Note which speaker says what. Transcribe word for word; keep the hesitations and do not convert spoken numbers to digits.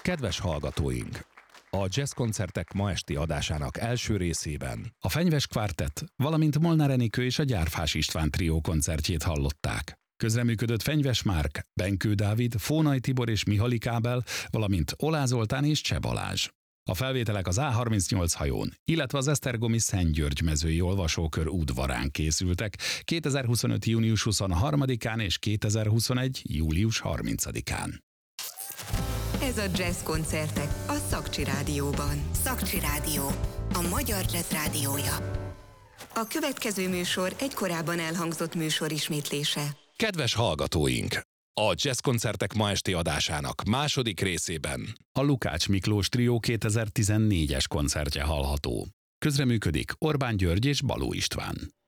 Speaker 1: Kedves hallgatóink! A jazzkoncertek ma esti adásának első részében a Fenyves Kvártett, valamint Molnár Enikő és a Gyárfás István trió koncertjét hallották. Közreműködött Fenyves Márk, Benkő Dávid, Fónay Tibor és Mihaly Kábel, valamint Olá Zoltán és Cseh Balázs. A felvételek az á harmincnyolc hajón, illetve az esztergomi Szent György mezői olvasókör udvarán készültek kétezer-huszonöt. június huszonharmadikán és kétezer-huszonegy. július harmincadikán.
Speaker 2: Ez a Jazz koncertek a Szakcsi Rádióban.
Speaker 3: Szakcsi Rádió, a magyar jazz rádiója.
Speaker 2: A következő műsor egy korábban elhangzott műsor ismétlése.
Speaker 1: Kedves hallgatóink! A jazzkoncertek ma esti adásának második részében a Lukács Miklós trió kétezer-tizennégyes koncertje hallható. Közreműködik Orbán György és Baló István.